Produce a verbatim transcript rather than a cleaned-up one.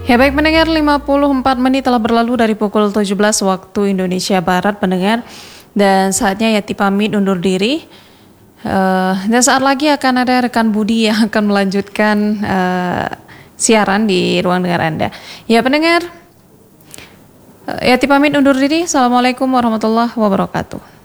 Ya baik pendengar, lima puluh empat menit telah berlalu dari pukul tujuh belas waktu Indonesia Barat pendengar. Dan saatnya Yati pamit undur diri. Uh, dan saat lagi akan ada rekan Budi yang akan melanjutkan uh, siaran di ruang dengar Anda. Ya pendengar, uh, Yati pamit undur diri. Assalamualaikum warahmatullahi wabarakatuh.